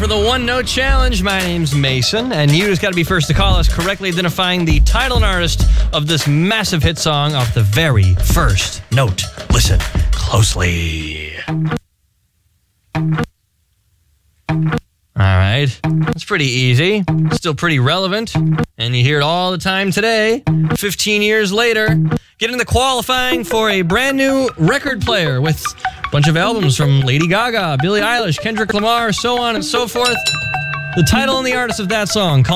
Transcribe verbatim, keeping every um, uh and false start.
for the One Note Challenge. My name's Mason, and you just got to be first to call us correctly identifying the title and artist of this massive hit song off the very first note. Listen closely. All right, it's pretty easy, still pretty relevant, and you hear it all the time today. fifteen years later, get into qualifying for a brand new record player with a bunch of albums from Lady Gaga, Billie Eilish, Kendrick Lamar, so on and so forth. The title and the artist of that song.